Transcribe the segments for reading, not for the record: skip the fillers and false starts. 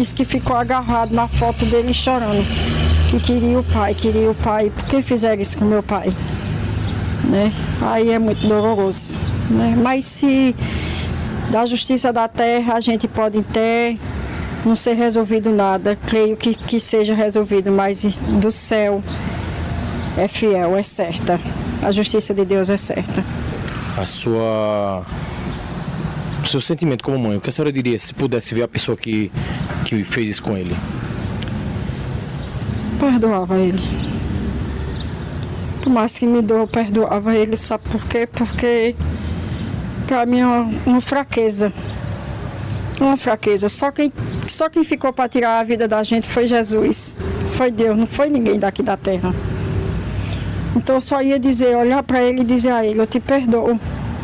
disse que ficou agarrado na foto dele chorando, que queria o pai, por que fizeram isso com meu pai? Né? Aí é muito doloroso, né? Mas se da justiça da terra a gente pode ter, não ser resolvido nada, creio que seja resolvido, mas do céu é fiel, é certa, a justiça de Deus é certa. O seu sentimento como mãe, o que a senhora diria se pudesse ver a pessoa que fez isso com ele? Perdoava ele. Por mais que me doa, eu perdoava ele, sabe por quê? Porque para mim é uma fraqueza. Uma fraqueza. Só quem ficou para tirar a vida da gente foi Jesus. Foi Deus, não foi ninguém daqui da terra. Então eu só ia dizer, olhar para ele e dizer a ele, eu te perdoo.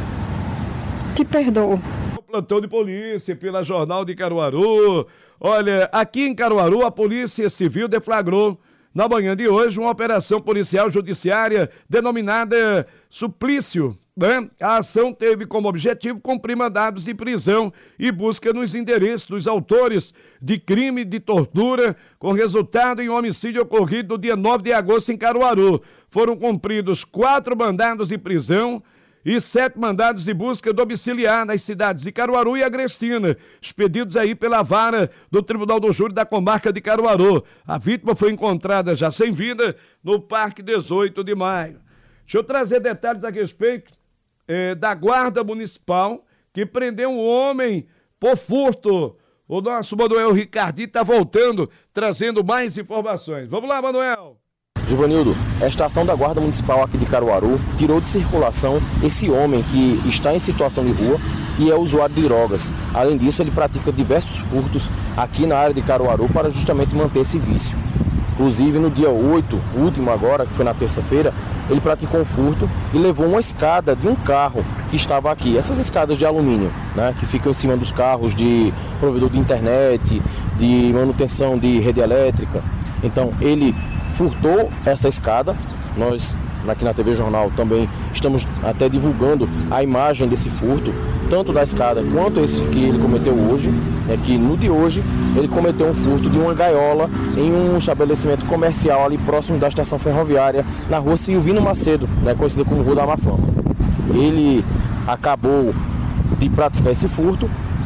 Te perdoo. Plantão de polícia pela Jornal de Caruaru. Olha, aqui em Caruaru a Polícia Civil deflagrou na manhã de hoje uma operação policial judiciária denominada Suplício, né? A ação teve como objetivo cumprir mandados de prisão e busca nos endereços dos autores de crime de tortura com resultado em homicídio ocorrido no dia 9 de agosto em Caruaru. Foram cumpridos 4 mandados de prisão e 7 mandados de busca domiciliar nas cidades de Caruaru e Agrestina, expedidos aí pela vara do Tribunal do Júri da comarca de Caruaru. A vítima foi encontrada já sem vida no Parque 18 de Maio. Deixa eu trazer detalhes a respeito da Guarda Municipal, que prendeu um homem por furto. O nosso Manuel Ricardinho está voltando, trazendo mais informações. Vamos lá, Manuel. Givanildo, esta ação da Guarda Municipal aqui de Caruaru tirou de circulação esse homem que está em situação de rua e é usuário de drogas. Além disso, ele pratica diversos furtos aqui na área de Caruaru para justamente manter esse vício. Inclusive, no dia 8, último agora, que foi na terça-feira, ele praticou um furto e levou uma escada de um carro que estava aqui. Essas escadas de alumínio, né, que ficam em cima dos carros de provedor de internet, de manutenção de rede elétrica. Então, ele furtou essa escada. Nós aqui na TV Jornal também estamos até divulgando a imagem desse furto, tanto da escada quanto esse que ele cometeu hoje. É que no de hoje ele cometeu um furto de uma gaiola em um estabelecimento comercial ali próximo da estação ferroviária, na rua Silvino Macedo, né, conhecida como Rua da Má Fama. Ele acabou de praticar esse furto.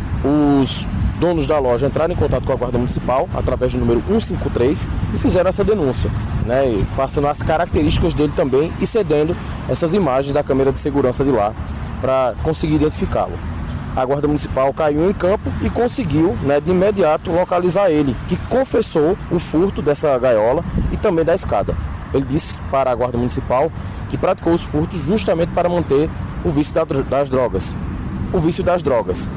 Os donos da loja entraram em contato com a Guarda Municipal através do número 153 e fizeram essa denúncia, né, e passando as características dele também e cedendo essas imagens da câmera de segurança de lá para conseguir identificá-lo. A Guarda Municipal caiu em campo e conseguiu, né, de imediato localizar ele, que confessou o furto dessa gaiola e também da escada. Ele disse para a Guarda Municipal que praticou os furtos justamente para manter o vício das drogas. O vício das drogas.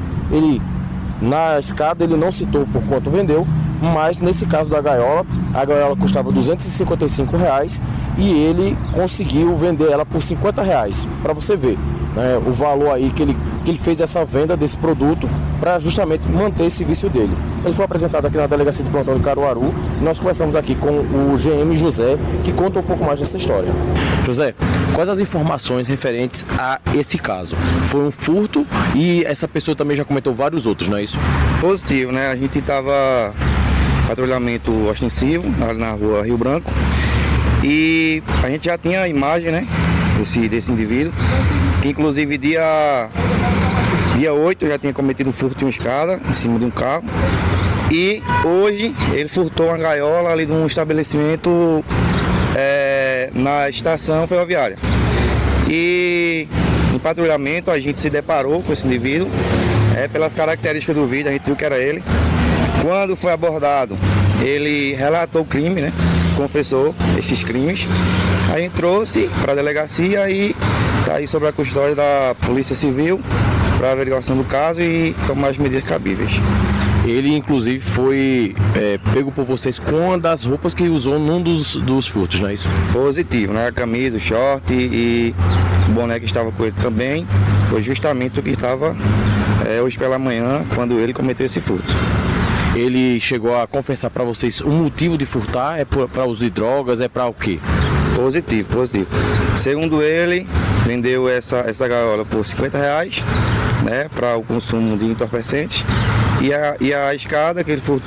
Na escada ele não citou por quanto vendeu, mas nesse caso da gaiola, a gaiola custava R$255 e ele conseguiu vender ela por R$50, para você ver, né, o valor aí que ele fez essa venda desse produto para justamente manter esse vício dele. Ele foi apresentado aqui na Delegacia de Plantão de Caruaru e nós conversamos aqui com o GM José, que conta um pouco mais dessa história. José, quais as informações referentes a esse caso? Foi um furto e essa pessoa também já cometeu vários outros, não é isso? Positivo, né? A gente estava patrulhamento ostensivo na rua Rio Branco e a gente já tinha a imagem, né, desse indivíduo, que inclusive dia 8 já tinha cometido um furto de uma escada em cima de um carro e hoje ele furtou uma gaiola ali de um estabelecimento na estação ferroviária. E em patrulhamento a gente se deparou com esse indivíduo, pelas características do vídeo a gente viu que era ele. Quando foi abordado, ele relatou o crime, né? Confessou esses crimes. A gente trouxe para a delegacia e está aí sob a custódia da Polícia Civil para averiguação do caso e tomar as medidas cabíveis. Ele, inclusive, foi pego por vocês com uma das roupas que usou num dos furtos, não é isso? Positivo, né? A camisa, o short e o boné que estava com ele também. Foi justamente o que estava hoje pela manhã, quando ele cometeu esse furto. Ele chegou a confessar para vocês o motivo de furtar? É para uso de drogas? É para o quê? Positivo. Segundo ele, vendeu essa gaiola por R$50, né, para o consumo de entorpecentes. E a escada que ele furtou